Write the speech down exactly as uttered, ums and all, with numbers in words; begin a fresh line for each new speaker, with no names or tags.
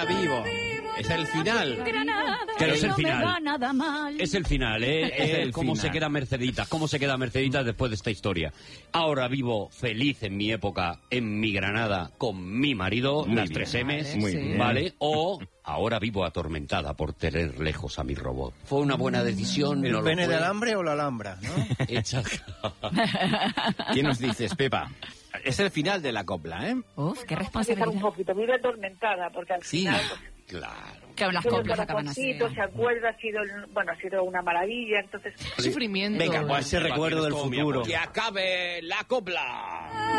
Ahora vivo. Es el final.
Pero es el
no me
final.
va nada mal.
Es el final, ¿eh?
Es
Eh,
el
¿Cómo
final.
se queda Mercedita? ¿Cómo se queda Mercedita después de esta historia? Ahora vivo feliz en mi época, en mi Granada, con mi marido,
Muy
las
bien.
tres M's,
Muy
Sí.
bien.
¿vale? O ahora vivo atormentada por tener lejos a mi robot. ¿Fue una buena decisión?
¿El
¿No lo
pene
fue?
de alambre o la alhambra, no?
Hecha-
¿Qué nos dices, Pepa? Es el final de la copla, ¿eh?
Uf, qué
Empezar un
responsabilidad.
poquito, vive atormentada, porque al
Sí.
final... pues,
Claro.
Claro, las
todo el
coplas acaban así.
corazoncito, se acuerda, ha sido, el- bueno, ha sido una maravilla, entonces...
Sufrimiento.
Venga, pues ese
Pepa,
recuerdo
tienes
del
todo mi
futuro.
apoyo. ¡Que acabe la copla!